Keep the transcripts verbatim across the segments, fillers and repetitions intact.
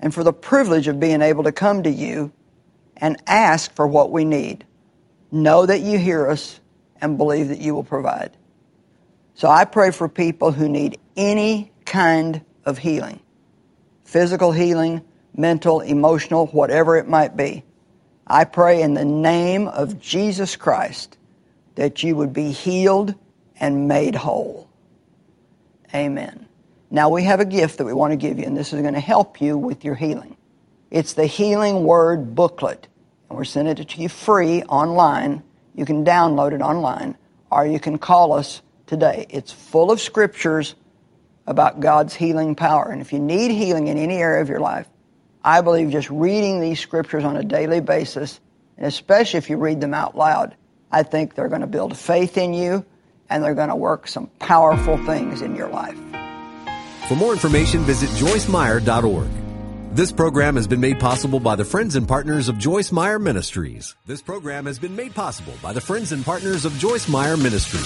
and for the privilege of being able to come to you and ask for what we need. Know that you hear us and believe that you will provide. So I pray for people who need any kind of healing, physical healing, mental, emotional, whatever it might be. I pray in the name of Jesus Christ that you would be healed and made whole. Amen. Now we have a gift that we want to give you, and this is going to help you with your healing. It's the Healing Word booklet, and we're sending it to you free online. You can download it online, or you can call us today. It's full of scriptures about God's healing power. And if you need healing in any area of your life, I believe just reading these scriptures on a daily basis, and especially if you read them out loud, I think they're going to build faith in you, and they're going to work some powerful things in your life. For more information, visit joyce meyer dot org. This program has been made possible by the friends and partners of Joyce Meyer Ministries. This program has been made possible by the friends and partners of Joyce Meyer Ministries.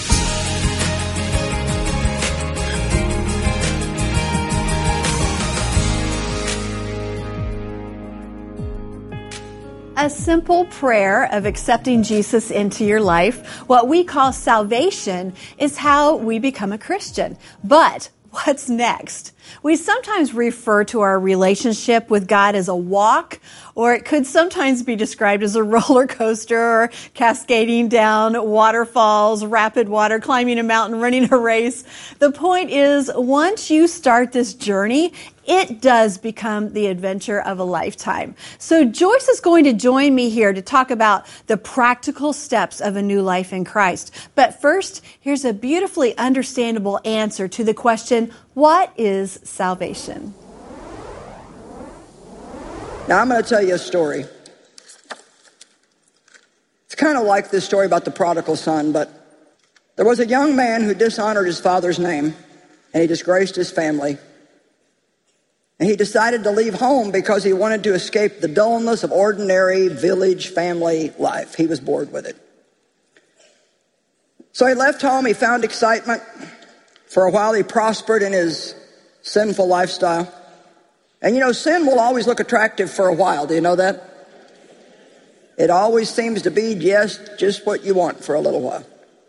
A simple prayer of accepting Jesus into your life, what we call salvation, is how we become a Christian. But what's next? We sometimes refer to our relationship with God as a walk, or it could sometimes be described as a roller coaster, or cascading down waterfalls, rapid water, climbing a mountain, running a race. The point is, once you start this journey, it does become the adventure of a lifetime. So Joyce is going to join me here to talk about the practical steps of a new life in Christ. But first, here's a beautifully understandable answer to the question, what is salvation? Now, I'm going to tell you a story. It's kind of like this story about the prodigal son, but there was a young man who dishonored his father's name, and he disgraced his family. And he decided to leave home because he wanted to escape the dullness of ordinary village family life. He was bored with it. So he left home. He found excitement. For a while, he prospered in his sinful lifestyle. And you know, sin will always look attractive for a while. Do you know that? It always seems to be just, just what you want for a little while.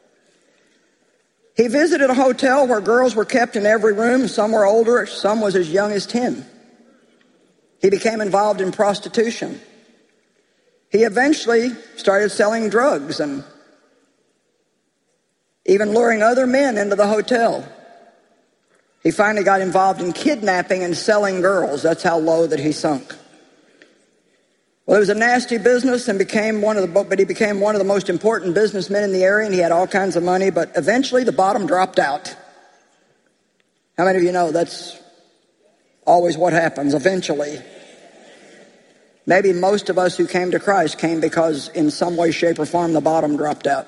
He visited a hotel where girls were kept in every room. Some were older, some was as young as ten. He became involved in prostitution. He eventually started selling drugs and even luring other men into the hotel. He finally got involved in kidnapping and selling girls. That's how low that he sunk. Well, it was a nasty business, and became one of the, but he became one of the most important businessmen in the area, and he had all kinds of money, but eventually the bottom dropped out. How many of you know that's always what happens eventually? Maybe most of us who came to Christ came because in some way, shape, or form the bottom dropped out.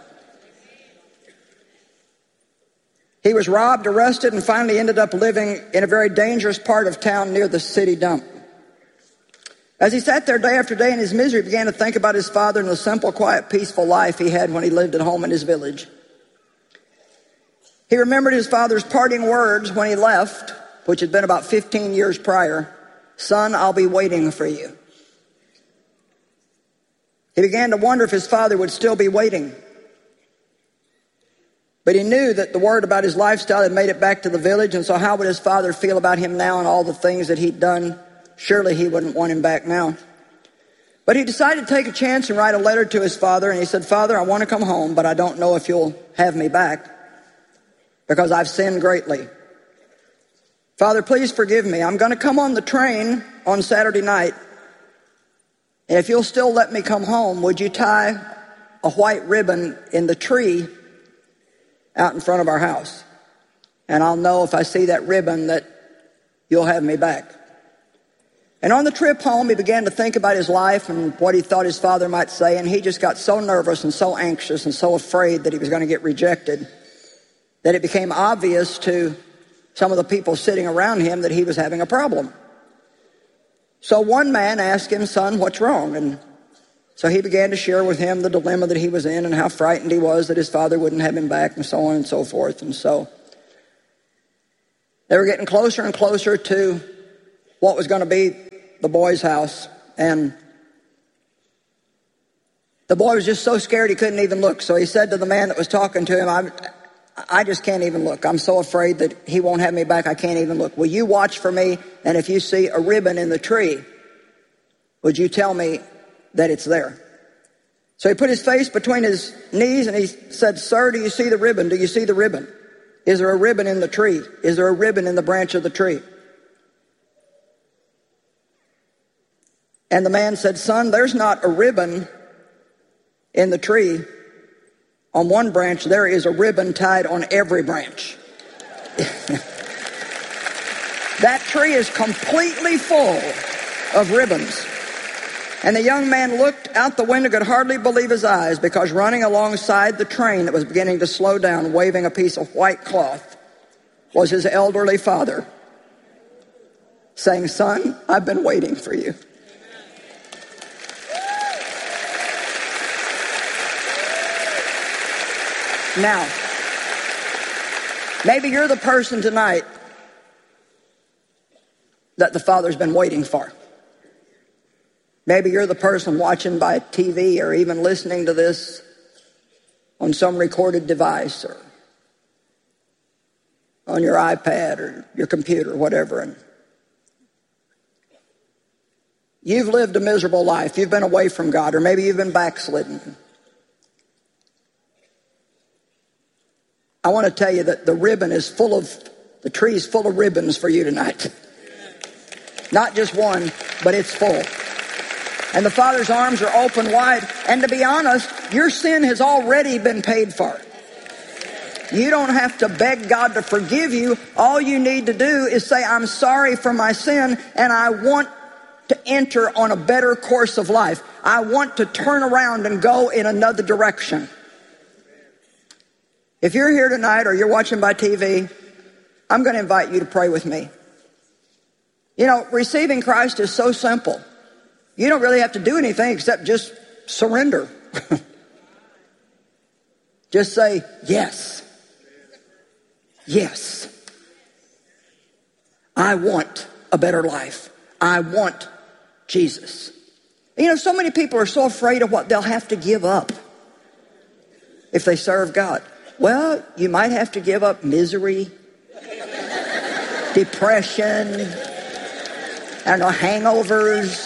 He was robbed, arrested, and finally ended up living in a very dangerous part of town near the city dump. As he sat there day after day in his misery, he began to think about his father and the simple, quiet, peaceful life he had when he lived at home in his village. He remembered his father's parting words when he left, which had been about fifteen years prior. Son, I'll be waiting for you. He began to wonder if his father would still be waiting. But he knew that the word about his lifestyle had made it back to the village, and so how would his father feel about him now and all the things that he'd done? Surely he wouldn't want him back now. But he decided to take a chance and write a letter to his father, and he said, Father, I want to come home, but I don't know if you'll have me back because I've sinned greatly. Father, please forgive me. I'm going to come on the train on Saturday night, and if you'll still let me come home, would you tie a white ribbon in the tree out in front of our house? And I'll know if I see that ribbon that you'll have me back. And on the trip home, he began to think about his life and what he thought his father might say, and he just got so nervous and so anxious and so afraid that he was going to get rejected that it became obvious to some of the people sitting around him that he was having a problem. So one man asked him, Son, what's wrong? And so he began to share with him the dilemma that he was in and how frightened he was that his father wouldn't have him back and so on and so forth. And so they were getting closer and closer to what was going to be the boy's house, and the boy was just so scared he couldn't even look. So he said to the man that was talking to him, I, I just can't even look. I'm so afraid that he won't have me back, I can't even look. Will you watch for me? And if you see a ribbon in the tree, would you tell me that it's there? So he put his face between his knees and he said, sir, do you see the ribbon? Do you see the ribbon? Is there a ribbon in the tree? Is there a ribbon in the branch of the tree? And the man said, son, there's not a ribbon in the tree. On one branch, there is a ribbon tied on every branch. That tree is completely full of ribbons. And the young man looked out the window, could hardly believe his eyes, because running alongside the train that was beginning to slow down, waving a piece of white cloth, was his elderly father, saying, son, I've been waiting for you. Now, maybe you're the person tonight that the Father's been waiting for. Maybe you're the person watching by T V or even listening to this on some recorded device or on your iPad or your computer, whatever. And you've lived a miserable life. You've been away from God, or maybe you've been backslidden. I want to tell you that the ribbon is full of, the tree is full of ribbons for you tonight. Not just one, but it's full. And the Father's arms are open wide. And to be honest, your sin has already been paid for. You don't have to beg God to forgive you. All you need to do is say, I'm sorry for my sin, and I want to enter on a better course of life. I want to turn around and go in another direction. If you're here tonight or you're watching by T V, I'm going to invite you to pray with me. You know, receiving Christ is so simple. You don't really have to do anything except just surrender. Just say, yes. Yes. I want a better life. I want Jesus. You know, so many people are so afraid of what they'll have to give up if they serve God. Well, you might have to give up misery, depression, I don't know, hangovers.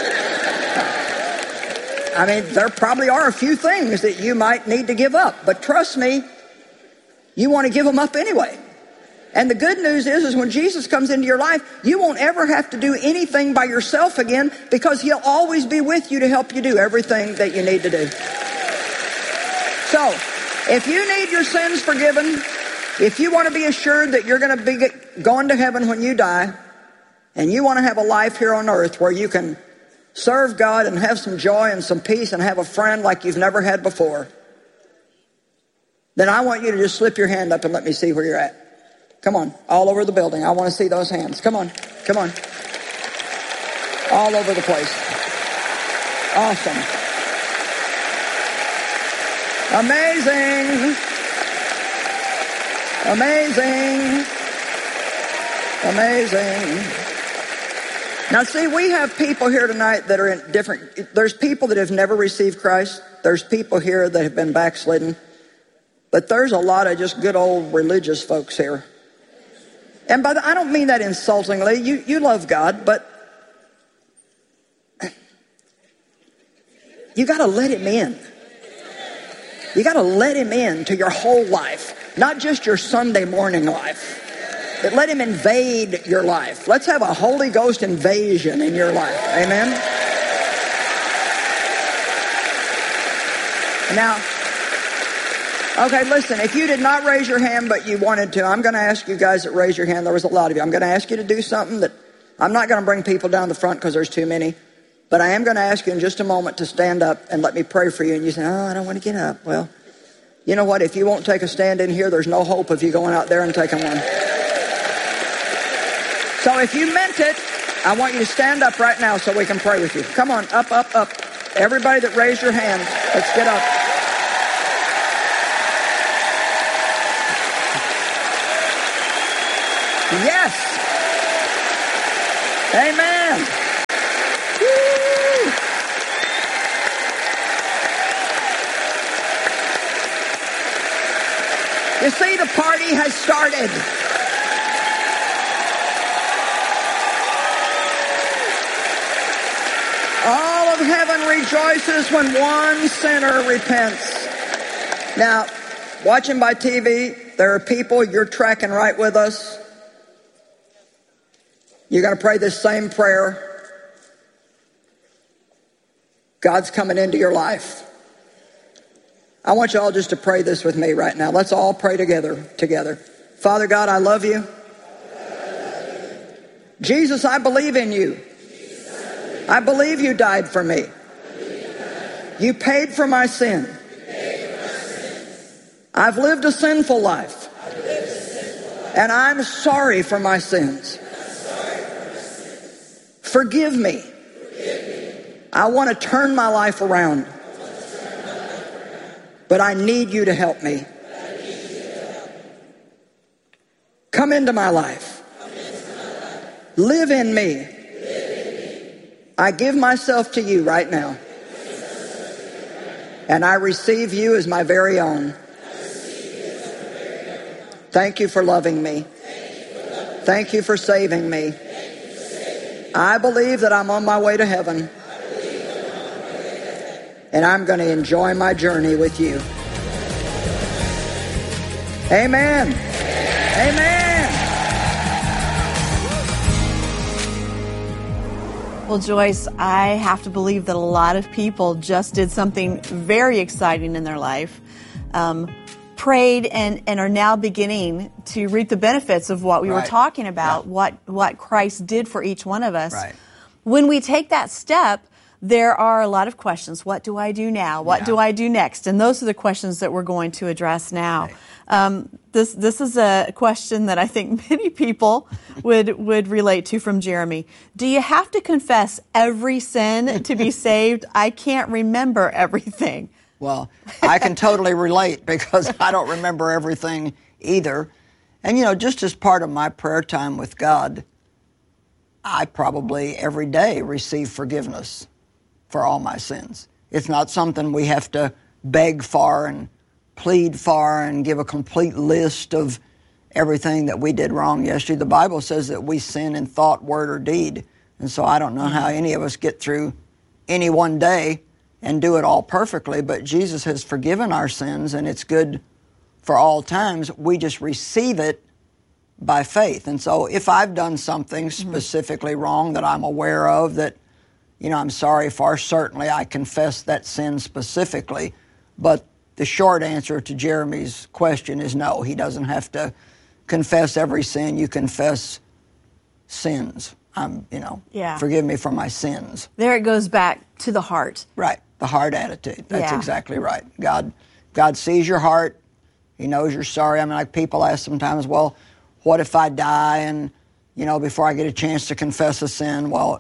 I mean, there probably are a few things that you might need to give up. But trust me, you want to give them up anyway. And the good news is, is when Jesus comes into your life, you won't ever have to do anything by yourself again, because he'll always be with you to help you do everything that you need to do. So, if you need your sins forgiven, if you want to be assured that you're going to be going to heaven when you die, and you want to have a life here on earth where you can serve God and have some joy and some peace and have a friend like you've never had before, then I want you to just slip your hand up and let me see where you're at. Come on, all over the building. I want to see those hands. Come on, come on. All over the place. Awesome. Amazing. Amazing. Amazing. Now see, we have people here tonight that are in different, there's people that have never received Christ. There's people here that have been backslidden. But there's a lot of just good old religious folks here. And by the, I don't mean that insultingly. You, you love God, but you got to let him in. You got to let him in to your whole life, not just your Sunday morning life. But let him invade your life. Let's have a Holy Ghost invasion in your life. Amen? Now, okay, listen, if you did not raise your hand but you wanted to, I'm going to ask you guys that raised your hand. There was a lot of you. I'm going to ask you to do something that I'm not going to bring people down the front because there's too many. But I am going to ask you in just a moment to stand up and let me pray for you. And you say, oh, I don't want to get up. Well, you know what? If you won't take a stand in here, there's no hope of you going out there and taking one. So if you meant it, I want you to stand up right now so we can pray with you. Come on, up, up, up. Everybody that raised your hand, let's get up. Yes. Amen. party has started. All of heaven rejoices when one sinner repents. Now, watching by T V, there are people, you're tracking right with us. You're going to pray this same prayer. God's coming into your life. I want you all just to pray this with me right now. Let's all pray together. Together. Father God, I love you. Jesus, I believe in you. I believe you died for me. You paid for my sin. I've lived a sinful life. And I'm sorry for my sins. Forgive me. I want to turn my life around. But I need you to help me. Come into my life. Live in me. I give myself to you right now. And I receive you as my very own. Thank you for loving me. Thank you for saving me. I believe that I'm on my way to heaven. And I'm going to enjoy my journey with you. Amen. Amen. Well, Joyce, I have to believe that a lot of people just did something very exciting in their life, um, prayed, and, and are now beginning to reap the benefits of what we Right. were talking about, Yeah. what, what Christ did for each one of us. Right. When we take that step, there are a lot of questions. What do I do now? What Yeah. do I do next? And those are the questions that we're going to address now. Right. Um, this this is a question that I think many people would would relate to from Jeremy. Do you have to confess every sin to be saved? I can't remember everything. Well, I can totally relate because I don't remember everything either. And, you know, just as part of my prayer time with God, I probably every day receive forgiveness for all my sins. It's not something we have to beg for and plead for and give a complete list of everything that we did wrong yesterday. The Bible says that we sin in thought, word, or deed. And so I don't know how any of us get through any one day and do it all perfectly, but Jesus has forgiven our sins, and it's good for all times. We just receive it by faith. And so if I've done something specifically mm-hmm. wrong that I'm aware of, that, you know, I'm sorry for, certainly I confess that sin specifically. But the short answer to Jeremy's question is no, he doesn't have to confess every sin. You confess sins. I'm, you know, yeah. forgive me for my sins. There it goes back to the heart. Right, the heart attitude. That's yeah. exactly right. God, God sees your heart. He knows you're sorry. I mean, like people ask sometimes, well, what if I die and, you know, before I get a chance to confess a sin? Well,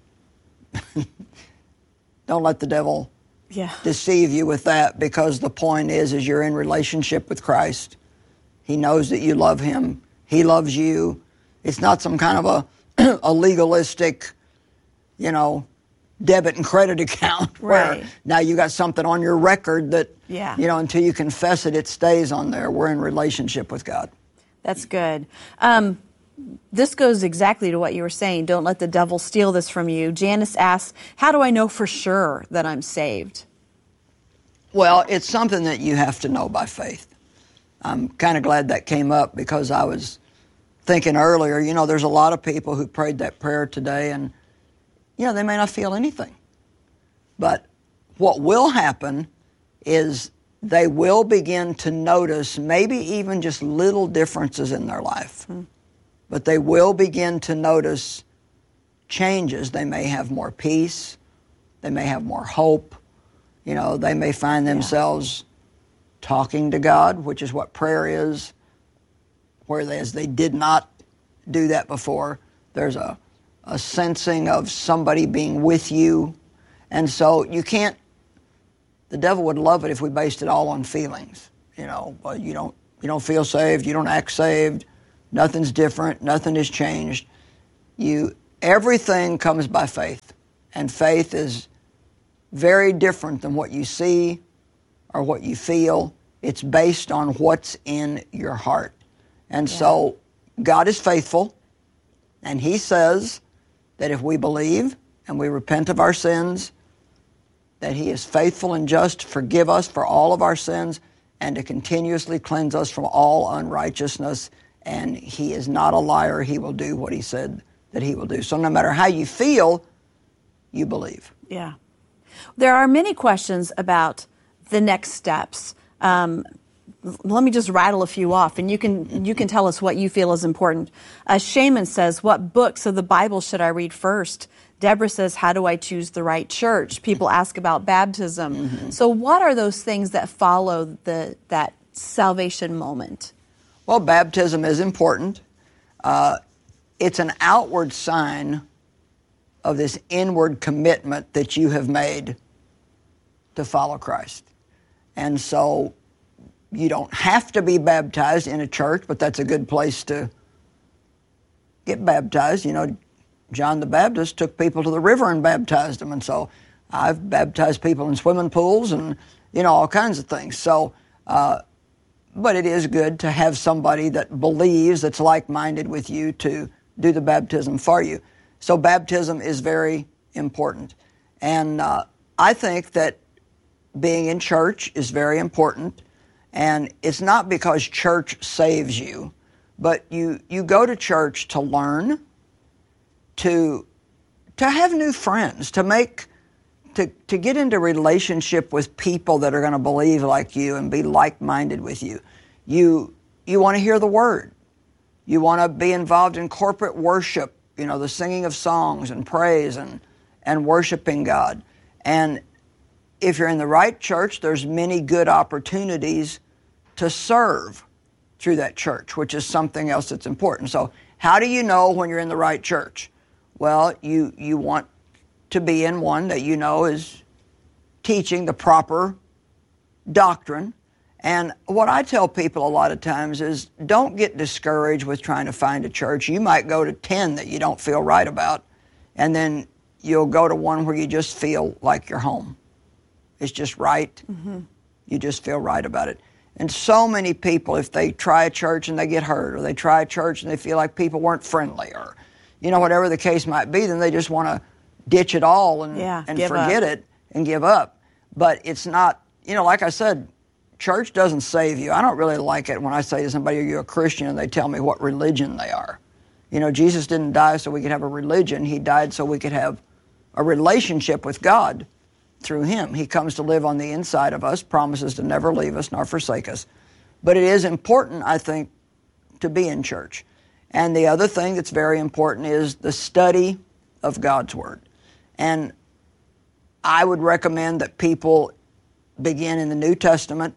don't let the devil yeah. deceive you with that, because the point is, is you're in relationship with Christ. He knows that you love him. He loves you. It's not some kind of a, a legalistic, you know, debit and credit account where right. now you got something on your record that, yeah. you know, until you confess it, it stays on there. We're in relationship with God. That's good. Um, this goes exactly to what you were saying. Don't let the devil steal this from you. Janice asks, how do I know for sure that I'm saved? Well, it's something that you have to know by faith. I'm kind of glad that came up, because I was thinking earlier, you know, there's a lot of people who prayed that prayer today, and, you know, they may not feel anything. But what will happen is they will begin to notice maybe even just little differences in their life. Hmm. But they will begin to notice changes. They may have more peace. They may have more hope. You know, they may find themselves yeah. talking to God, which is what prayer is, whereas they did not do that before. There's a, a sensing of somebody being with you. And so you can't, the devil would love it if we based it all on feelings. You know, well, you don't, you don't feel saved, you don't act saved, nothing's different, nothing has changed. You, everything comes by faith, and faith is very different than what you see or what you feel. It's based on what's in your heart. And Yeah. so God is faithful, and He says that if we believe and we repent of our sins, that He is faithful and just to forgive us for all of our sins and to continuously cleanse us from all unrighteousness. And He is not a liar. He will do what He said that He will do. So no matter how you feel, you believe. Yeah. There are many questions about the next steps. Um, let me just rattle a few off, and you can you can tell us what you feel is important. Uh, Shaman says, what books of the Bible should I read first? Deborah says, how do I choose the right church? People ask about baptism. Mm-hmm. So what are those things that follow the that salvation moment? Well, baptism is important. Uh, it's an outward sign of this inward commitment that you have made to follow Christ. And so you don't have to be baptized in a church, but that's a good place to get baptized. You know, John the Baptist took people to the river and baptized them. And so I've baptized people in swimming pools and, you know, all kinds of things. So, uh, but it is good to have somebody that believes, that's like-minded with you, to do the baptism for you. So baptism is very important. And uh, I think that being in church is very important. And it's not because church saves you, but you, you go to church to learn, to to have new friends, to make to to get into relationship with people that are going to believe like you and be like-minded with you. You you want to hear the word. You want to be involved in corporate worship, you know, the singing of songs and praise and and worshiping God. And if you're in the right church, there's many good opportunities to serve through that church, which is something else that's important. So how do you know when you're in the right church? Well, you, you want to be in one that you know is teaching the proper doctrine. And what I tell people a lot of times is don't get discouraged with trying to find a church. You might go to ten that you don't feel right about, and then you'll go to one where you just feel like you're home. It's just right. Mm-hmm. You just feel right about it. And so many people, if they try a church and they get hurt, or they try a church and they feel like people weren't friendly, or, you know, whatever the case might be, then they just want to ditch it all and, yeah, and forget up. it and give up. But it's not, you know, like I said, church doesn't save you. I don't really like it when I say to somebody, are you a Christian? And they tell me what religion they are. You know, Jesus didn't die so we could have a religion. He died so we could have a relationship with God through Him. He comes to live on the inside of us, promises to never leave us nor forsake us. But it is important, I think, to be in church. And the other thing that's very important is the study of God's Word. And I would recommend that people begin in the New Testament.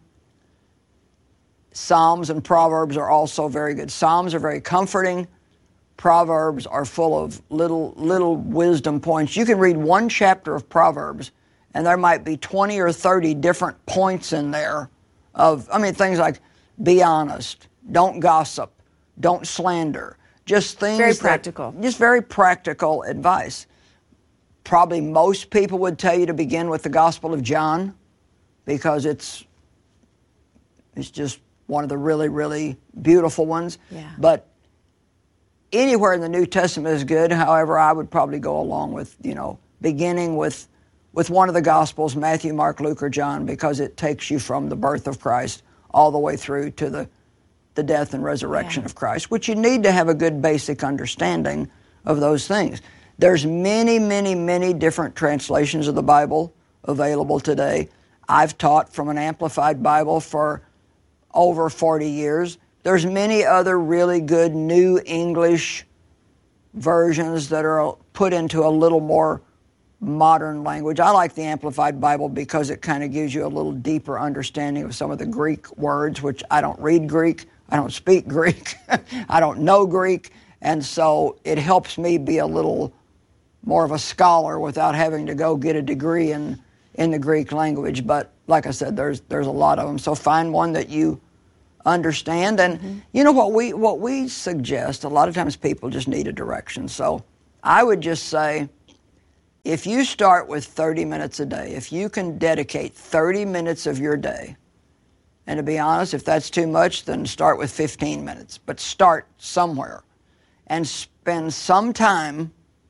Psalms and Proverbs are also very good. Psalms are very comforting. Proverbs are full of little little wisdom points. You can read one chapter of Proverbs, and there might be twenty or thirty different points in there of, I mean, things like be honest, don't gossip, don't slander. Just things very that, practical. Just very practical advice. Probably most people would tell you to begin with the Gospel of John, because it's it's just one of the really, really beautiful ones. Yeah. But anywhere in the New Testament is good. However, I would probably go along with, you know, beginning with with one of the Gospels, Matthew, Mark, Luke, or John, because it takes you from the birth of Christ all the way through to the, the death and resurrection yeah. of Christ, which you need to have a good basic understanding of those things. There's many, many, many different translations of the Bible available today. I've taught from an Amplified Bible for over forty years. There's many other really good New English versions that are put into a little more modern language. I like the Amplified Bible because it kind of gives you a little deeper understanding of some of the Greek words, which I don't read Greek, I don't speak Greek, I don't know Greek, and so it helps me be a little more of a scholar without having to go get a degree in, in the Greek language. But like I said, there's there's a lot of them. So find one that you understand. And mm-hmm. you know what we what we suggest, a lot of times people just need a direction. So I would just say, if you start with thirty minutes a day, if you can dedicate thirty minutes of your day And to be honest, if that's too much, then start with fifteen minutes. But start somewhere and spend some time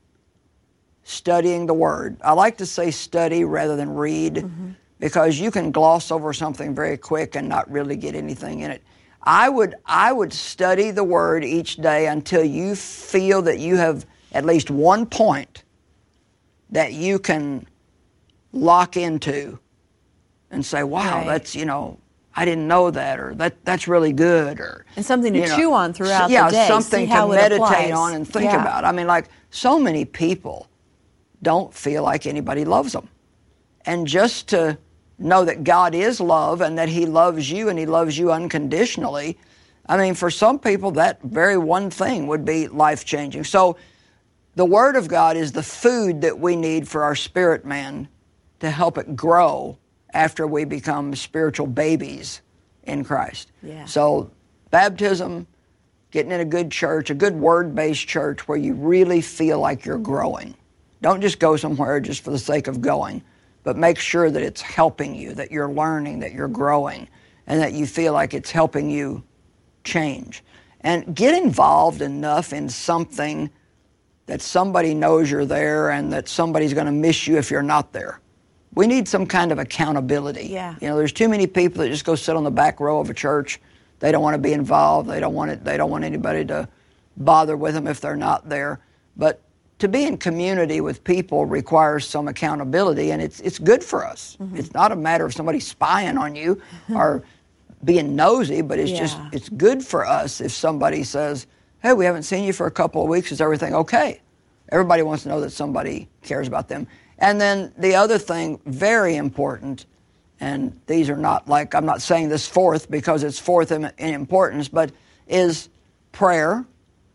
studying the Word. I like to say study rather than read, mm-hmm. because you can gloss over something very quick and not really get anything in it. I would I would study the Word each day until you feel that you have at least one point that you can lock into and say, wow, right. that's, you know, I didn't know that, or that that's really good, or and something to you know, chew on throughout yeah, the day. something to meditate on and think yeah. about. I mean, like, so many people don't feel like anybody loves them. And just to know that God is love and that He loves you and He loves you unconditionally, I mean, for some people, that very one thing would be life-changing. So the Word of God is the food that we need for our spirit man to help it grow after we become spiritual babies in Christ. Yeah. So baptism, getting in a good church, a good word-based church where you really feel like you're growing. Don't just go somewhere just for the sake of going, but make sure that it's helping you, that you're learning, that you're growing, and that you feel like it's helping you change. And get involved enough in something that somebody knows you're there and that somebody's going to miss you if you're not there. We need some kind of accountability. Yeah. You know, there's too many people that just go sit on the back row of a church. They don't want to be involved. They don't want it. They don't want anybody to bother with them if they're not there. But to be in community with people requires some accountability, and it's it's good for us. Mm-hmm. It's not a matter of somebody spying on you or being nosy, but it's yeah. just it's good for us if somebody says, hey, we haven't seen you for a couple of weeks. Is everything okay? Everybody wants to know that somebody cares about them. And then the other thing, very important, and these are not like, I'm not saying this fourth because it's fourth in, in importance, but is prayer.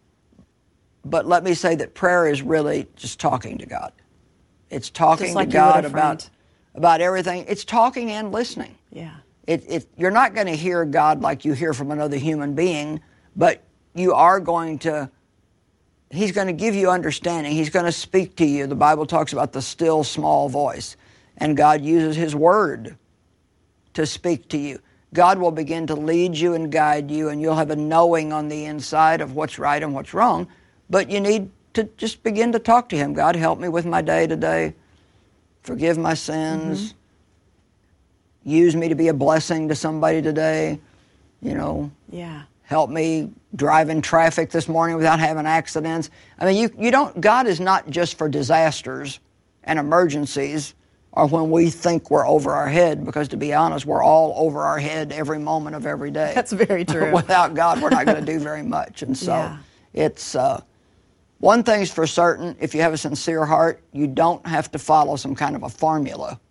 But let me say that prayer is really just talking to God. It's talking like to God about, about everything. It's talking and listening. Yeah. It, it, you're not going to hear God like you hear from another human being, but you are going to, He's going to give you understanding. He's going to speak to you. The Bible talks about the still small voice, and God uses His Word to speak to you. God will begin to lead you and guide you, and you'll have a knowing on the inside of what's right and what's wrong, but you need to just begin to talk to Him. God, help me with my day today. Forgive my sins. Mm-hmm. Use me to be a blessing to somebody today. You know. Yeah. Help me drive in traffic this morning without having accidents. I mean, you, you don't, God is not just for disasters and emergencies or when we think we're over our head, because to be honest, we're all over our head every moment of every day. That's very true. Without God, we're not going to do very much. And so yeah. it's, uh, one thing's for certain, if you have a sincere heart, you don't have to follow some kind of a formula.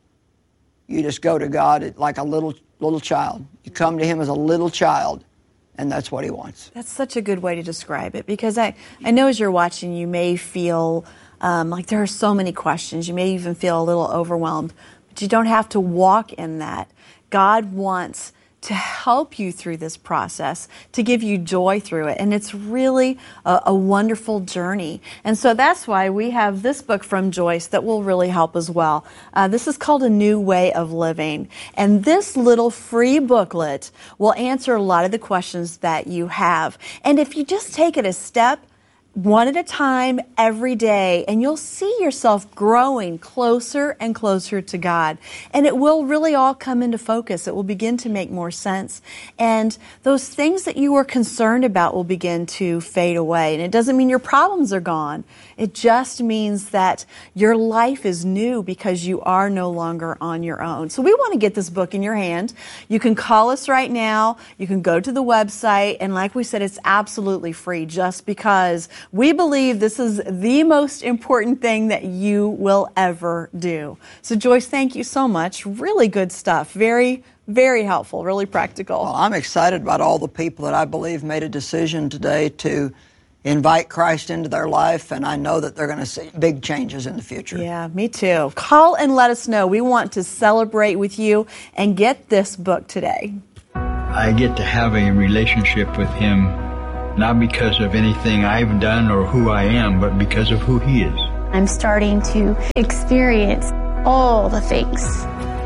You just go to God like a little, little child. You come to Him as a little child. And that's what He wants. That's such a good way to describe it, because I, I know as you're watching, you may feel um, like there are so many questions. You may even feel a little overwhelmed, but you don't have to walk in that. God wants to help you through this process, to give you joy through it. And it's really a, a wonderful journey. And so that's why we have this book from Joyce that will really help as well. Uh, this is called A New Way of Living. And this little free booklet will answer a lot of the questions that you have. And if you just take it a step, one at a time, every day, and you'll see yourself growing closer and closer to God. And it will really all come into focus. It will begin to make more sense. And those things that you were concerned about will begin to fade away. And it doesn't mean your problems are gone. It just means that your life is new because you are no longer on your own. So we want to get this book in your hand. You can call us right now. You can go to the website. And like we said, it's absolutely free just because we believe this is the most important thing that you will ever do. So Joyce, thank you so much. Really good stuff. Very, very helpful, really practical. Well, I'm excited about all the people that I believe made a decision today to invite Christ into their life, and I know that they're going to see big changes in the future. Yeah, me too. Call and let us know. We want to celebrate with you and get this book today. I get to have a relationship with Him, not because of anything I've done or who I am, but because of who He is. I'm starting to experience all the things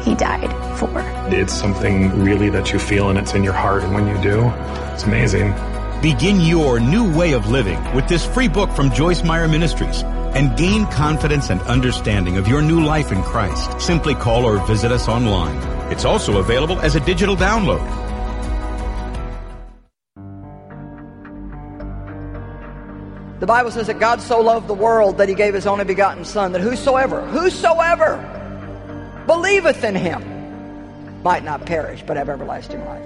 he died for. It's something really that you feel, and it's in your heart, and when you do, it's amazing. Begin your new way of living with this free book from Joyce Meyer Ministries and gain confidence and understanding of your new life in Christ. Simply call or visit us online. It's also available as a digital download. The Bible says that God so loved the world that he gave his only begotten Son, that whosoever, whosoever believeth in him might not perish, but have everlasting life.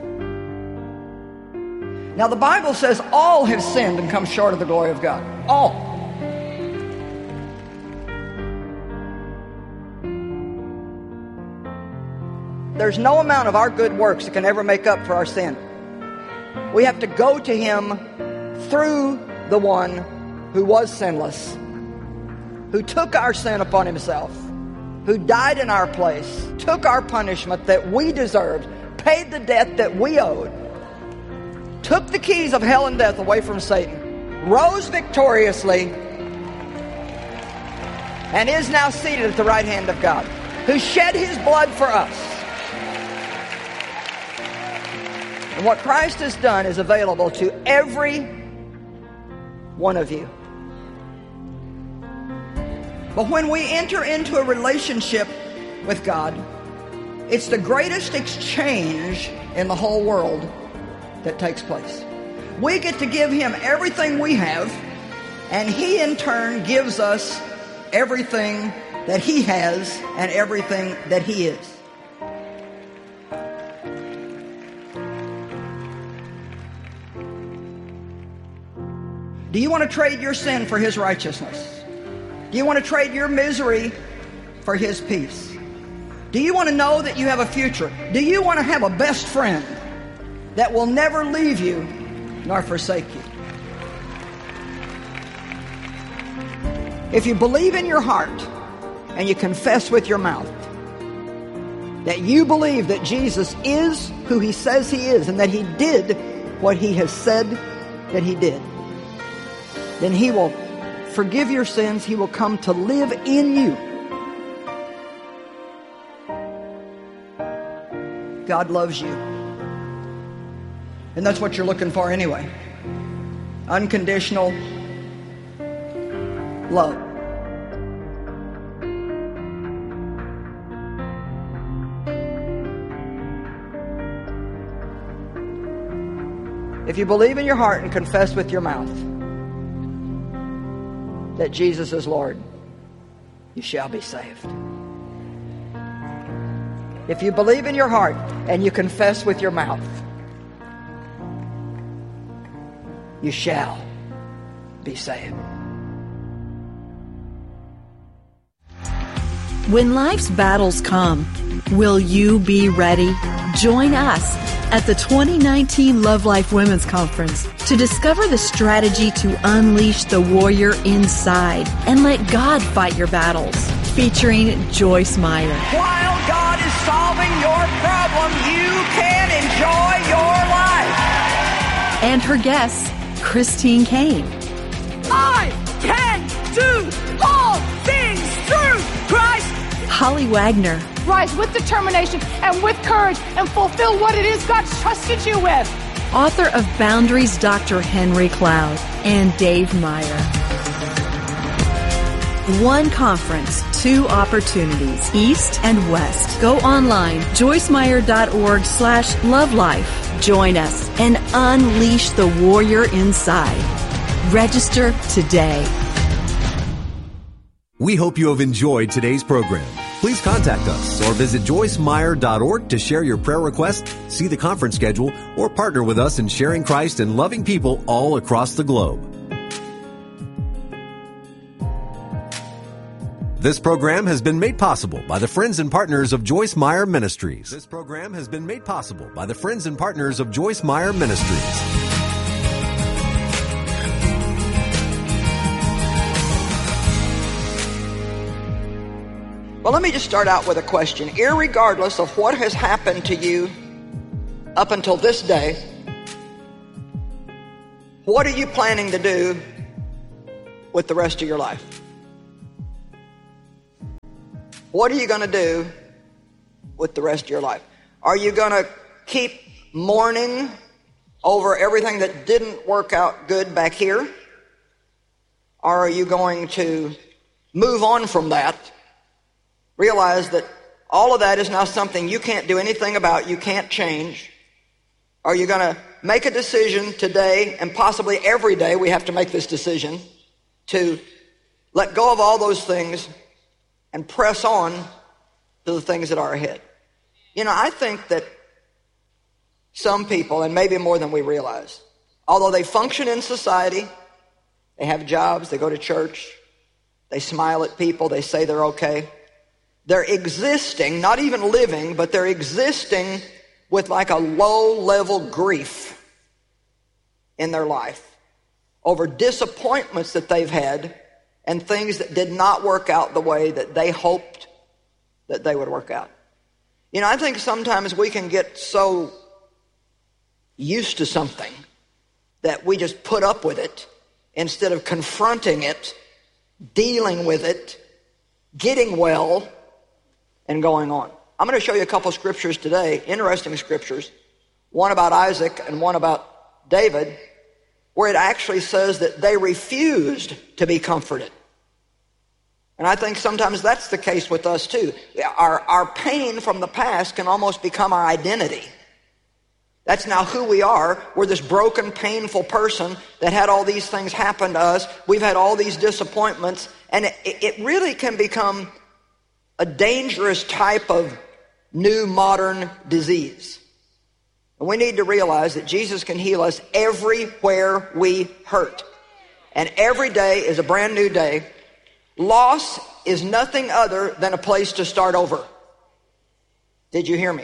Now the Bible says all have sinned and come short of the glory of God. All. There's no amount of our good works that can ever make up for our sin. We have to go to him through the one who was sinless, who took our sin upon himself, who died in our place, took our punishment that we deserved, paid the debt that we owed, took the keys of hell and death away from Satan, rose victoriously, and is now seated at the right hand of God, who shed his blood for us. And what Christ has done is available to every one of you. But when we enter into a relationship with God, it's the greatest exchange in the whole world that takes place. We get to give him everything we have, and he in turn gives us everything that he has and everything that he is. Do you want to trade your sin for his righteousness? Do you want to trade your misery for his peace? Do you want to know that you have a future? Do you want to have a best friend that will never leave you nor forsake you? If you believe in your heart and you confess with your mouth that you believe that Jesus is who he says he is and that he did what he has said that he did, then he will forgive your sins. He will come to live in you. God loves you. And that's what you're looking for anyway. Unconditional love. If you believe in your heart and confess with your mouth that Jesus is Lord, you shall be saved. If you believe in your heart and you confess with your mouth, you shall be saved. When life's battles come, will you be ready? Join us at the twenty nineteen Love Life Women's Conference to discover the strategy to unleash the warrior inside and let God fight your battles. Featuring Joyce Meyer. While God is solving your problem, you can enjoy your life. And her guests, Christine Kane. I can do all things through Christ. Holly Wagner. Rise with determination and with courage and fulfill what it is God's trusted you with. Author of Boundaries, Doctor Henry Cloud. And Dave Meyer. One conference, two opportunities, east and west. Go online, joycemeyer.org slash love life. Join us and unleash the warrior inside. Register today. We hope you have enjoyed today's program. Please contact us or visit joyce meyer dot org to share your prayer request, see the conference schedule, or partner with us in sharing Christ and loving people all across the globe. This program has been made possible by the friends and partners of Joyce Meyer Ministries. This program has been made possible by the friends and partners of Joyce Meyer Ministries. Well, let me just start out with a question. Irregardless of what has happened to you up until this day, what are you planning to do with the rest of your life? What are you going to do with the rest of your life? Are you going to keep mourning over everything that didn't work out good back here? Or are you going to move on from that, realize that all of that is now something you can't do anything about, you can't change? Are you going to make a decision today, and possibly every day we have to make this decision, to let go of all those things and press on to the things that are ahead? You know, I think that some people, and maybe more than we realize, although they function in society, they have jobs, they go to church, they smile at people, they say they're okay, they're existing, not even living, but they're existing with like a low-level grief in their life over disappointments that they've had and things that did not work out the way that they hoped that they would work out. You know, I think sometimes we can get so used to something that we just put up with it instead of confronting it, dealing with it, getting well, and going on. I'm going to show you a couple scriptures today, interesting scriptures, one about Isaac and one about David, where it actually says that they refused to be comforted. And I think sometimes that's the case with us too. Our, our pain from the past can almost become our identity. That's now who we are. We're this broken, painful person that had all these things happen to us. We've had all these disappointments, and it, it really can become a dangerous type of new modern disease. And we need to realize that Jesus can heal us everywhere we hurt. And every day is a brand new day. Loss is nothing other than a place to start over. Did you hear me?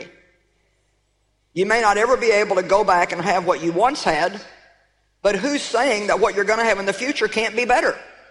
You may not ever be able to go back and have what you once had, but who's saying that what you're going to have in the future can't be better?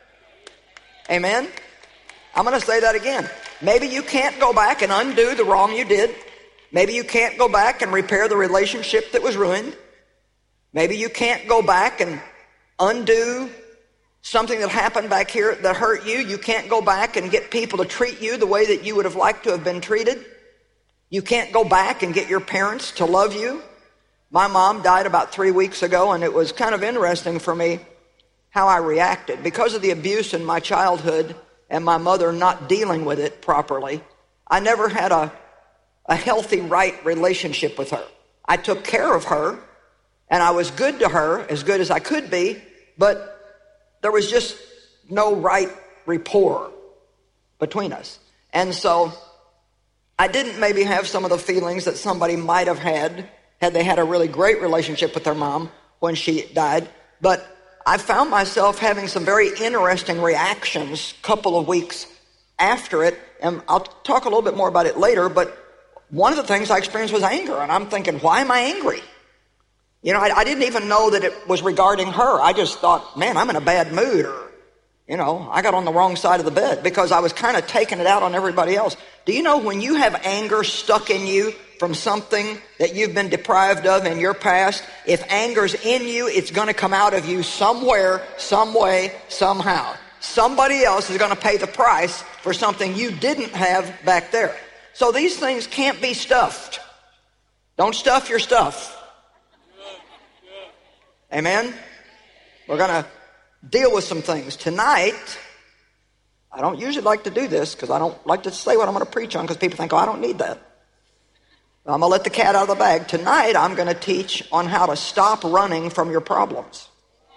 Amen? I'm going to say that again. Maybe you can't go back and undo the wrong you did. Maybe you can't go back and repair the relationship that was ruined. Maybe you can't go back and undo something that happened back here that hurt you. You can't go back and get people to treat you the way that you would have liked to have been treated. You can't go back and get your parents to love you. My mom died about three weeks ago, and it was kind of interesting for me how I reacted. Because of the abuse in my childhood and my mother not dealing with it properly, I never had a, a healthy, right relationship with her. I took care of her, and I was good to her, as good as I could be, but there was just no right rapport between us. And so I didn't maybe have some of the feelings that somebody might have had had they had a really great relationship with their mom when she died. But I found myself having some very interesting reactions a couple of weeks after it. And I'll talk a little bit more about it later. But one of the things I experienced was anger. And I'm thinking, why am I angry? You know, I, I didn't even know that it was regarding her. I just thought, man, I'm in a bad mood, or you know, I got on the wrong side of the bed, because I was kind of taking it out on everybody else. Do you know when you have anger stuck in you from something that you've been deprived of in your past, if anger's in you, it's going to come out of you somewhere, some way, somehow. Somebody else is going to pay the price for something you didn't have back there. So these things can't be stuffed. Don't stuff your stuff. Amen? We're going to deal with some things. Tonight, I don't usually like to do this because I don't like to say what I'm going to preach on, because people think, oh, I don't need that. I'm going to let the cat out of the bag. Tonight, I'm going to teach on how to stop running from your problems.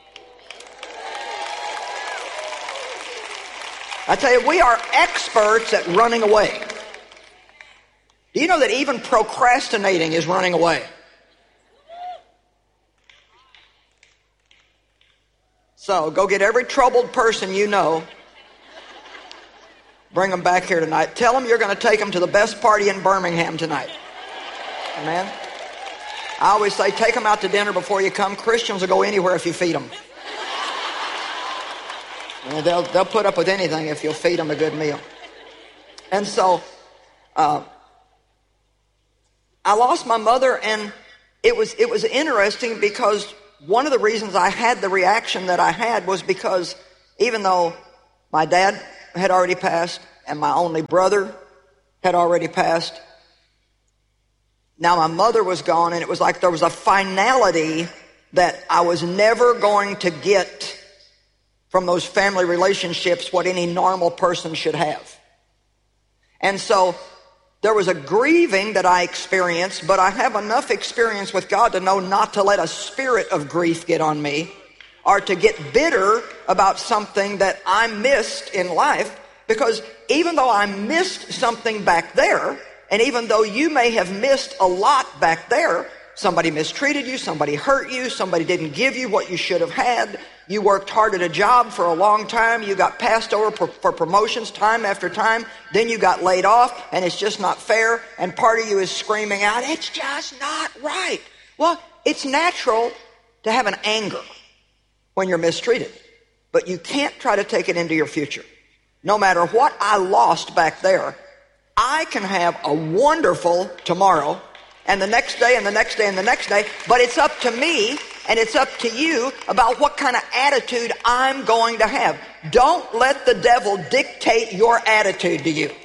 I tell you, we are experts at running away. Do you know that even procrastinating is running away? So go get every troubled person you know, bring them back here tonight. Tell them you're going to take them to the best party in Birmingham tonight. Amen? I always say, take them out to dinner before you come. Christians will go anywhere if you feed them. And they'll, they'll put up with anything if you'll feed them a good meal. And so uh, I lost my mother, and it was it was interesting because one of the reasons I had the reaction that I had was because even though my dad had already passed and my only brother had already passed, Now my mother was gone, and it was like there was a finality that I was never going to get from those family relationships what any normal person should have. And so there was a grieving that I experienced, but I have enough experience with God to know not to let a spirit of grief get on me or to get bitter about something that I missed in life, because even though I missed something back there, and even though you may have missed a lot back there, somebody mistreated you, somebody hurt you, somebody didn't give you what you should have had, you worked hard at a job for a long time, you got passed over for, for promotions time after time, then you got laid off, and it's just not fair, and part of you is screaming out, it's just not right. Well, it's natural to have an anger when you're mistreated, but you can't try to take it into your future. No matter what I lost back there, I can have a wonderful tomorrow, and the next day, and the next day, and the next day, but it's up to me, and it's up to you about what kind of attitude I'm going to have. Don't let the devil dictate your attitude to you.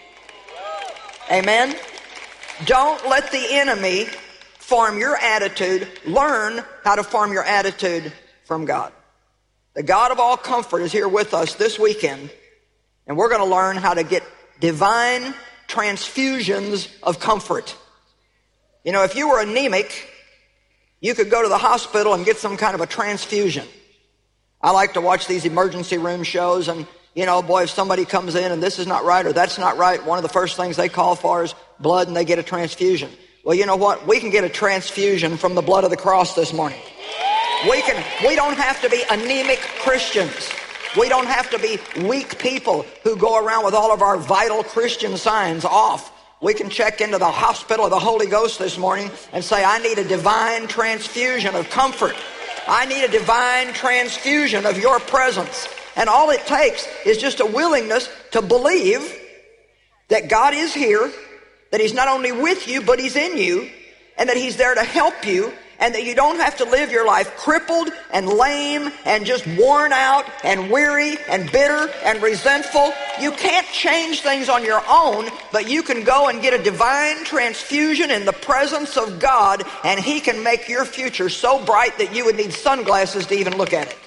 Amen? Don't let the enemy form your attitude. Learn how to form your attitude from God. The God of all comfort is here with us this weekend, and we're going to learn how to get divine transfusions of comfort. You know, if you were anemic, you could go to the hospital and get some kind of a transfusion. I like to watch these emergency room shows, and, you know, boy, if somebody comes in and this is not right or that's not right, one of the first things they call for is blood, and they get a transfusion. Well, you know what? We can get a transfusion from the blood of the cross this morning. We can, we don't have to be anemic Christians. We don't have to be weak people who go around with all of our vital Christian signs off. We can check into the hospital of the Holy Ghost this morning and say, I need a divine transfusion of comfort. I need a divine transfusion of your presence. And all it takes is just a willingness to believe that God is here, that He's not only with you, but He's in you, and that He's there to help you, and that you don't have to live your life crippled and lame and just worn out and weary and bitter and resentful. You can't change things on your own, but you can go and get a divine transfusion in the presence of God, and He can make your future so bright that you would need sunglasses to even look at it.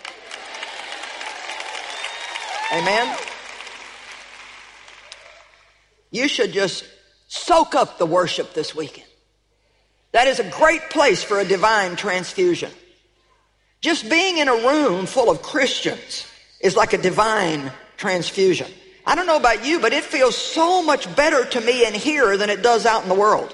Amen? You should just soak up the worship this weekend. That is a great place for a divine transfusion. Just being in a room full of Christians is like a divine transfusion. I don't know about you, but it feels so much better to me in here than it does out in the world.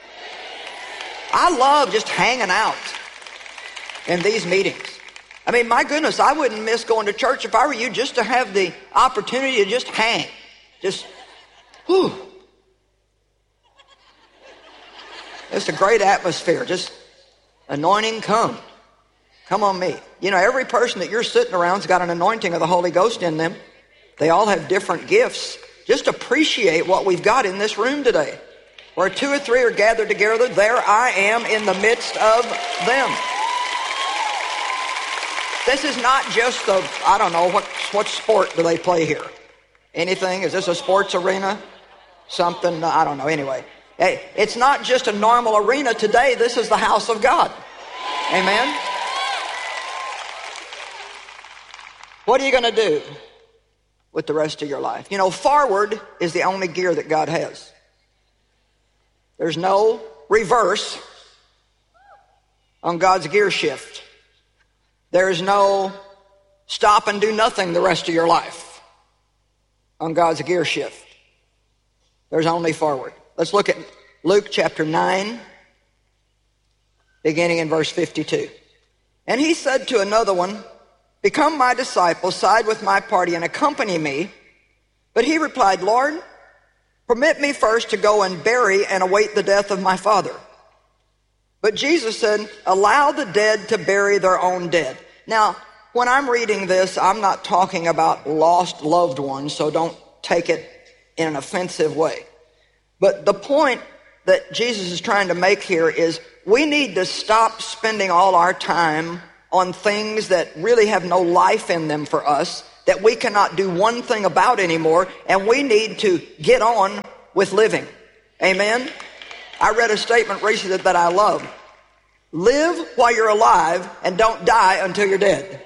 I love just hanging out in these meetings. I mean, my goodness, I wouldn't miss going to church if I were you, just to have the opportunity to just hang. Just, whew. It's a great atmosphere. Just anointing, come. Come on me. You know, every person that you're sitting around's got an anointing of the Holy Ghost in them. They all have different gifts. Just appreciate what we've got in this room today. Where two or three are gathered together, there I am in the midst of them. This is not just a, I don't know, what, what sport do they play here? Anything? Is this a sports arena? Something, I don't know, anyway. Hey, it's not just a normal arena today. This is the house of God. Amen? What are you going to do with the rest of your life? You know, forward is the only gear that God has. There's no reverse on God's gear shift. There's no stop and do nothing the rest of your life on God's gear shift. There's only forward. Let's look at Luke chapter nine, beginning in verse fifty-two. And he said to another one, become my disciple, side with my party, and accompany me. But he replied, Lord, permit me first to go and bury and await the death of my father. But Jesus said, allow the dead to bury their own dead. Now, when I'm reading this, I'm not talking about lost loved ones, so don't take it in an offensive way. But the point that Jesus is trying to make here is we need to stop spending all our time on things that really have no life in them for us, that we cannot do one thing about anymore, and we need to get on with living. Amen? I read a statement recently that I love. Live while you're alive and don't die until you're dead.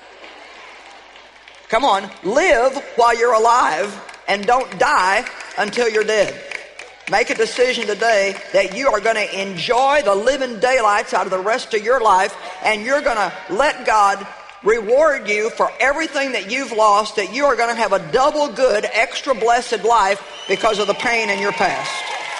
Come on, live while you're alive and don't die until you're dead. Make a decision today that you are going to enjoy the living daylights out of the rest of your life, and you're going to let God reward you for everything that you've lost, that you are going to have a double good, extra blessed life because of the pain in your past.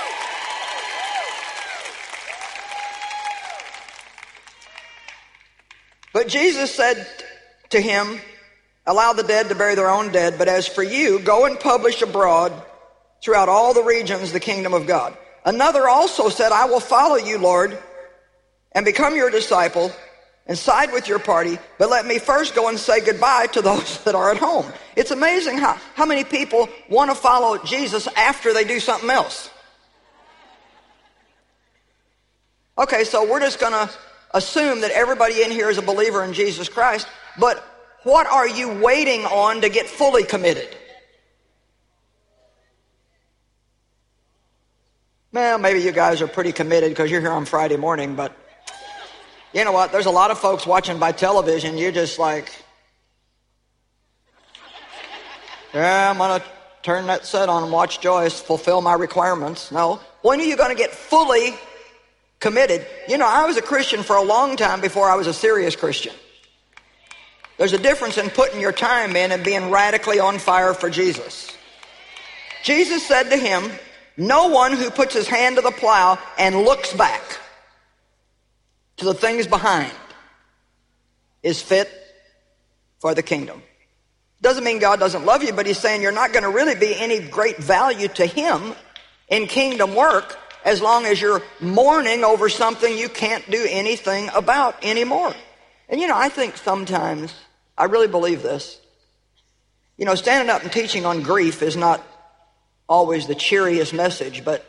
But Jesus said to him, allow the dead to bury their own dead, but as for you, go and publish abroad throughout all the regions the kingdom of God. Another also said, I will follow you, Lord, and become your disciple and side with your party, but let me first go and say goodbye to those that are at home. It's amazing how, how many people want to follow Jesus after they do something else. Okay, so we're just going to assume that everybody in here is a believer in Jesus Christ, but what are you waiting on to get fully committed? Well, maybe you guys are pretty committed because you're here on Friday morning, but you know what? There's a lot of folks watching by television. You're just like, yeah, I'm going to turn that set on and watch Joyce fulfill my requirements. No. When are you going to get fully committed? You know, I was a Christian for a long time before I was a serious Christian. There's a difference in putting your time in and being radically on fire for Jesus. Jesus said to him, no one who puts his hand to the plow and looks back to the things behind is fit for the kingdom. Doesn't mean God doesn't love you, but he's saying you're not going to really be any great value to him in kingdom work as long as you're mourning over something you can't do anything about anymore. And you know, I think sometimes, I really believe this, you know, standing up and teaching on grief is not always the cheeriest message, but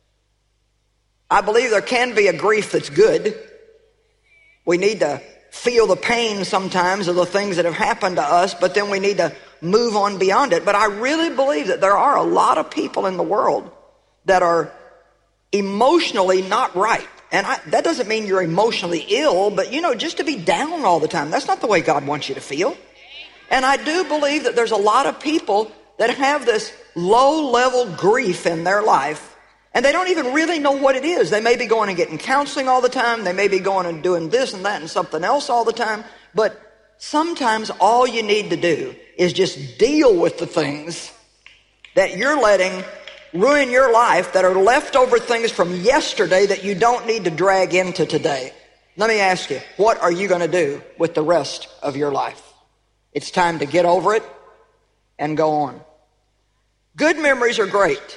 I believe there can be a grief that's good. We need to feel the pain sometimes of the things that have happened to us, but then we need to move on beyond it. But I really believe that there are a lot of people in the world that are emotionally not right. And I, that doesn't mean you're emotionally ill, but you know, just to be down all the time, that's not the way God wants you to feel. And I do believe that there's a lot of people that have this low-level grief in their life, and they don't even really know what it is. They may be going and getting counseling all the time. They may be going and doing this and that and something else all the time. But sometimes all you need to do is just deal with the things that you're letting ruin your life, that are leftover things from yesterday that you don't need to drag into today. Let me ask you, what are you going to do with the rest of your life? It's time to get over it and go on. Good memories are great,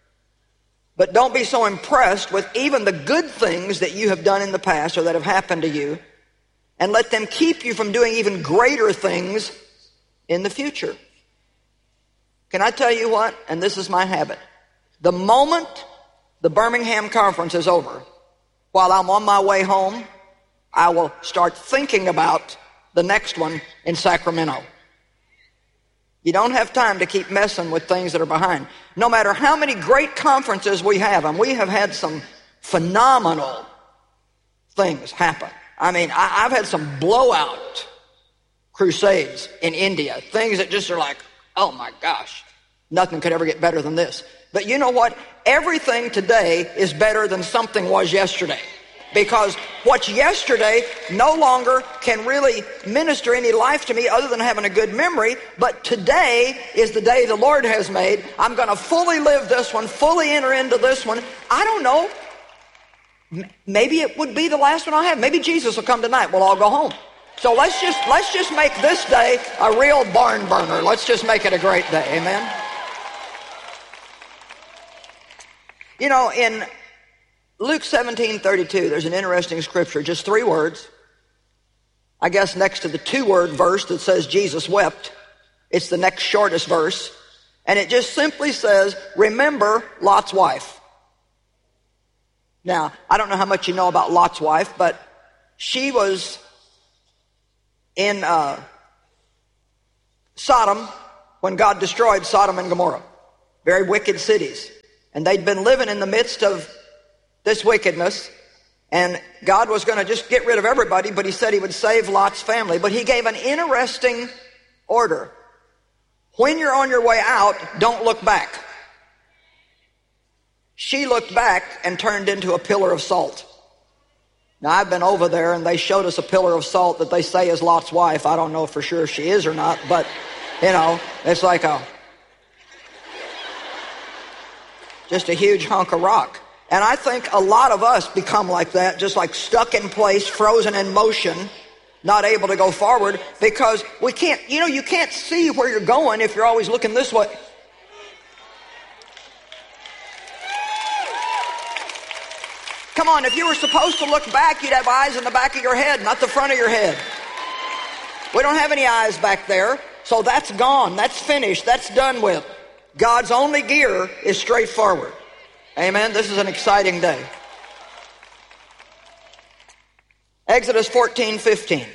but don't be so impressed with even the good things that you have done in the past or that have happened to you, and let them keep you from doing even greater things in the future. Can I tell you what? And this is my habit. The moment the Birmingham conference is over, while I'm on my way home, I will start thinking about the next one in Sacramento. You don't have time to keep messing with things that are behind. No matter how many great conferences we have, and we have had some phenomenal things happen. I mean, I, I've had some blowout crusades in India, things that just are like, oh my gosh, nothing could ever get better than this. But you know what? Everything today is better than something was yesterday. Because what's yesterday no longer can really minister any life to me other than having a good memory. But today is the day the Lord has made. I'm going to fully live this one, fully enter into this one. I don't know. Maybe it would be the last one I have. Maybe Jesus will come tonight. We'll all go home. So let's just, let's just make this day a real barn burner. Let's just make it a great day. Amen. You know, in Luke seventeen thirty-two, there's an interesting scripture, just three words. I guess next to the two-word verse that says Jesus wept, it's the next shortest verse. And it just simply says, remember Lot's wife. Now, I don't know how much you know about Lot's wife, but she was in uh, Sodom when God destroyed Sodom and Gomorrah. Very wicked cities. And they'd been living in the midst of this wickedness, and God was going to just get rid of everybody, but he said he would save Lot's family. But he gave an interesting order. When you're on your way out, don't look back. She looked back and turned into a pillar of salt. Now, I've been over there, and they showed us a pillar of salt that they say is Lot's wife. I don't know for sure if she is or not, but, you know, it's like a, just a huge hunk of rock. And I think a lot of us become like that, just like stuck in place, frozen in motion, not able to go forward, because we can't, you know, you can't see where you're going if you're always looking this way. Come on, if you were supposed to look back, you'd have eyes in the back of your head, not the front of your head. We don't have any eyes back there, so that's gone, that's finished, that's done with. God's only gear is straight forward. Amen. This is an exciting day. Exodus fourteen fifteen.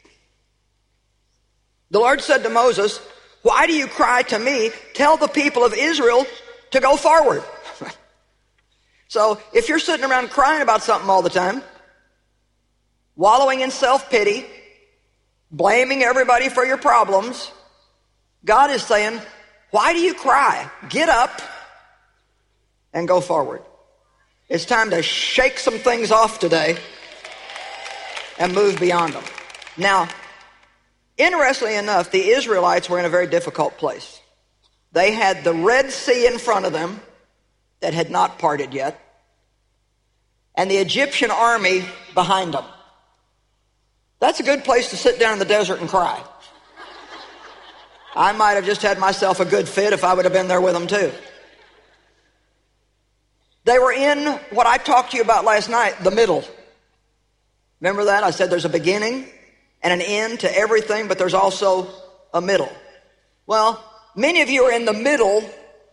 The Lord said to Moses, "Why do you cry to me? Tell the people of Israel to go forward." So if you're sitting around crying about something all the time, wallowing in self-pity, blaming everybody for your problems, God is saying, why do you cry? Get up and go forward. It's time to shake some things off today and move beyond them. Now, interestingly enough, the Israelites were in a very difficult place. They had the Red Sea in front of them that had not parted yet, and the Egyptian army behind them. That's a good place to sit down in the desert and cry. I might have just had myself a good fit if I would have been there with them too. They were in what I talked to you about last night, the middle. Remember that? I said there's a beginning and an end to everything, but there's also a middle. Well, many of you are in the middle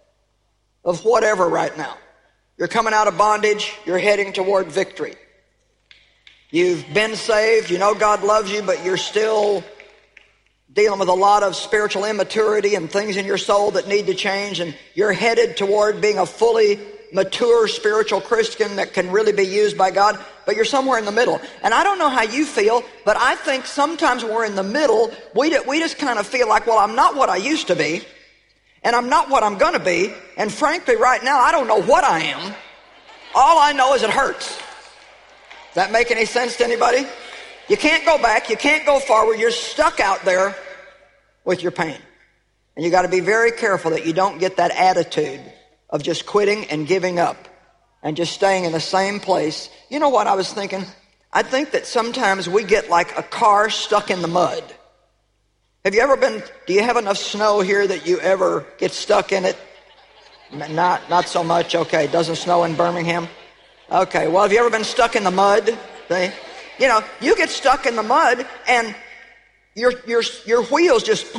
of whatever right now. You're coming out of bondage, you're heading toward victory. You've been saved, you know God loves you, but you're still dealing with a lot of spiritual immaturity and things in your soul that need to change, and you're headed toward being a fully mature spiritual Christian that can really be used by God, but you're somewhere in the middle. And I don't know how you feel, but I think sometimes when we're in the middle, we, we just kind of feel like, well, I'm not what I used to be, and I'm not what I'm going to be, and frankly, right now, I don't know what I am. All I know is it hurts. Does that make any sense to anybody? You can't go back, you can't go forward, you're stuck out there with your pain. And you got to be very careful that you don't get that attitude of just quitting and giving up and just staying in the same place. You know what I was thinking? I think that sometimes we get like a car stuck in the mud. Have you ever been, do you have enough snow here that you ever get stuck in it? Not, not so much. Okay, it doesn't snow in Birmingham? Okay, well, have you ever been stuck in the mud? See? You know, you get stuck in the mud and your, your, your wheels just...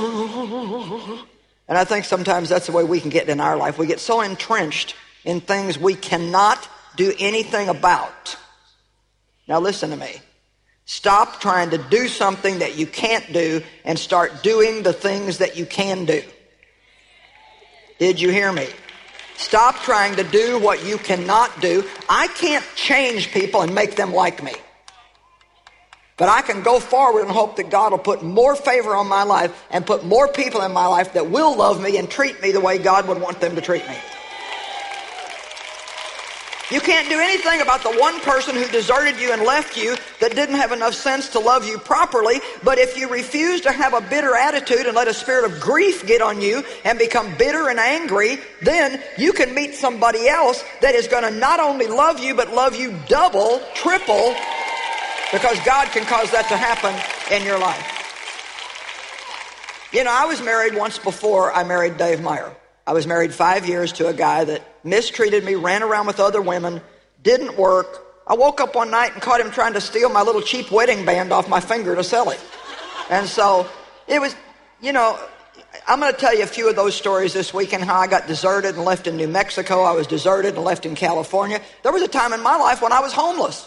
And I think sometimes that's the way we can get in our life. We get so entrenched in things we cannot do anything about. Now listen to me. Stop trying to do something that you can't do and start doing the things that you can do. Did you hear me? Stop trying to do what you cannot do. I can't change people and make them like me. But I can go forward and hope that God will put more favor on my life and put more people in my life that will love me and treat me the way God would want them to treat me. You can't do anything about the one person who deserted you and left you that didn't have enough sense to love you properly. But if you refuse to have a bitter attitude and let a spirit of grief get on you and become bitter and angry, then you can meet somebody else that is going to not only love you, but love you double, triple, because God can cause that to happen in your life. You know, I was married once before I married Dave Meyer. I was married five years to a guy that mistreated me, ran around with other women, didn't work. I woke up one night and caught him trying to steal my little cheap wedding band off my finger to sell it. And so it was, you know, I'm going to tell you a few of those stories this week and how I got deserted and left in New Mexico. I was deserted and left in California. There was a time in my life when I was homeless.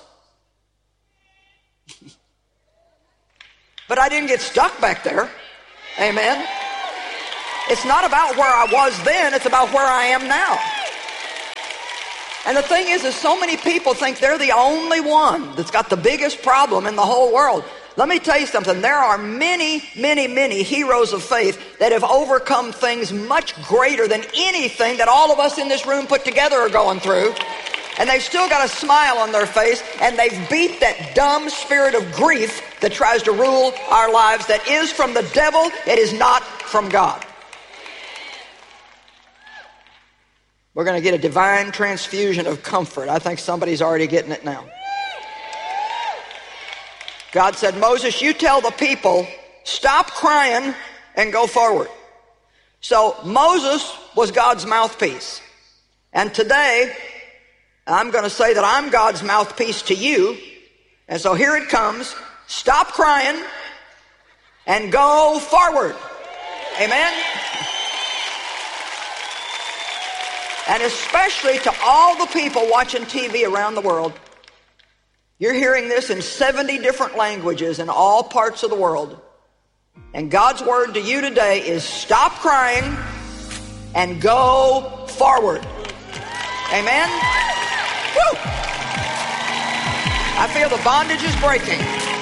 But I didn't get stuck back there. Amen. It's not about where I was then, it's about where I am now. And the thing is, is so many people think they're the only one that's got the biggest problem in the whole world. Let me tell you something. There are many, many, many heroes of faith that have overcome things much greater than anything that all of us in this room put together are going through. And they've still got a smile on their face, and they've beat that dumb spirit of grief that tries to rule our lives, that is from the devil, it is not from God. We're going to get a divine transfusion of comfort. I think somebody's already getting it now. God said, Moses, you tell the people, stop crying and go forward. So Moses was God's mouthpiece. And today, I'm going to say that I'm God's mouthpiece to you. And so here it comes. Stop crying and go forward. Amen? And especially to all the people watching T V around the world, you're hearing this in seventy different languages in all parts of the world. And God's word to you today is stop crying and go forward. Amen? Woo! I feel the bondage is breaking.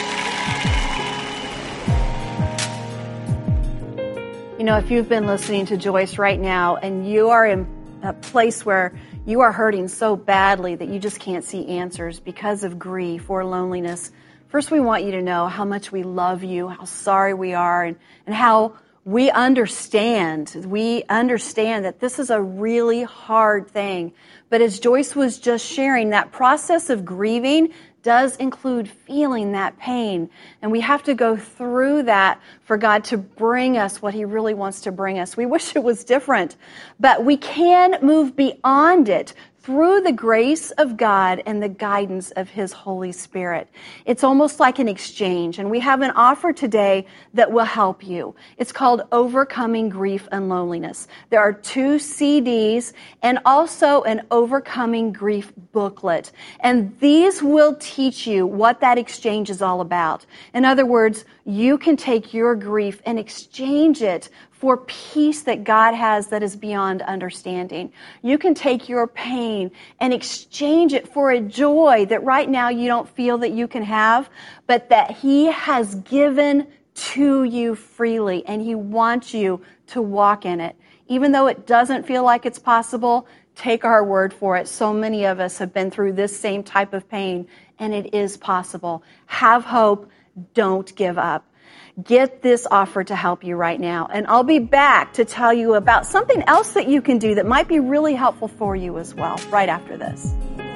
You know, if you've been listening to Joyce right now and you are in a place where you are hurting so badly that you just can't see answers because of grief or loneliness, first we want you to know how much we love you, how sorry we are, and, and how we understand. We understand that this is a really hard thing. But as Joyce was just sharing, that process of grieving does include feeling that pain. And we have to go through that for God to bring us what He really wants to bring us. We wish it was different, but we can move beyond it through the grace of God and the guidance of His Holy Spirit. It's almost like an exchange, and we have an offer today that will help you. It's called Overcoming Grief and Loneliness. There are two C Ds and also an Overcoming Grief booklet, and these will teach you what that exchange is all about. In other words, you can take your grief and exchange it for peace that God has that is beyond understanding. You can take your pain and exchange it for a joy that right now you don't feel that you can have, but that He has given to you freely, and He wants you to walk in it. Even though it doesn't feel like it's possible, take our word for it. So many of us have been through this same type of pain, and it is possible. Have hope. Don't give up. Get this offer to help you right now. And I'll be back to tell you about something else that you can do that might be really helpful for you as well, right after this.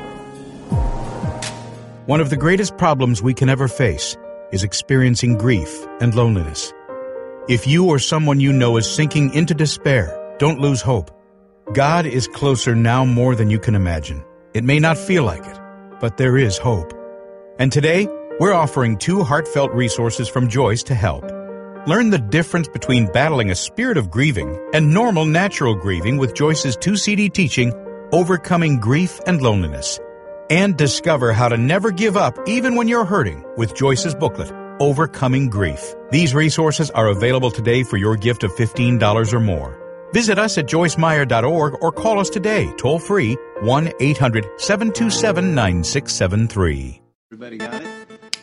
One of the greatest problems we can ever face is experiencing grief and loneliness. If you or someone you know is sinking into despair, don't lose hope. God is closer now more than you can imagine. It may not feel like it, but there is hope. And today, we're offering two heartfelt resources from Joyce to help. Learn the difference between battling a spirit of grieving and normal natural grieving with Joyce's two C D teaching, Overcoming Grief and Loneliness. And discover how to never give up even when you're hurting with Joyce's booklet, Overcoming Grief. These resources are available today for your gift of fifteen dollars or more. Visit us at joyce meyer dot org or call us today, toll free, one eight hundred seven two seven nine six seven three. Everybody got it?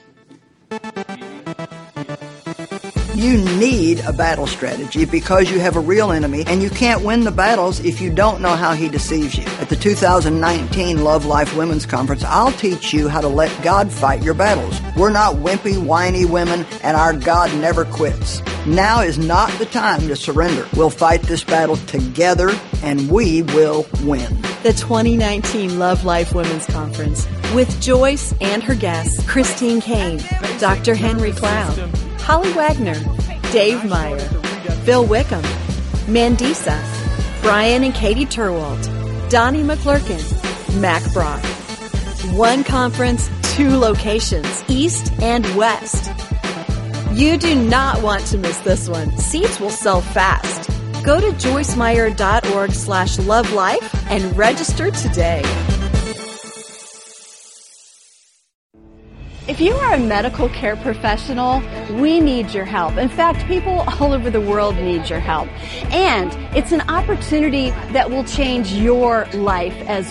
You need a battle strategy because you have a real enemy, and you can't win the battles if you don't know how he deceives you. At the two thousand nineteen Love Life Women's Conference, I'll teach you how to let God fight your battles. We're not wimpy, whiny women, and our God never quits. Now is not the time to surrender. We'll fight this battle together, and we will win. The twenty nineteen Love Life Women's Conference with Joyce and her guests, Christine Kane, Doctor Henry Cloud, Holly Wagner, Dave Meyer, Phil Wickham, Mandisa, Brian and Katie Turwalt, Donnie McClurkin, Mac Brock. One conference, two locations, East and West. You do not want to miss this one. Seats will sell fast. Go to joyce meyer dot org slash love life and register today. If you are a medical care professional, we need your help. In fact, people all over the world need your help. And it's an opportunity that will change your life as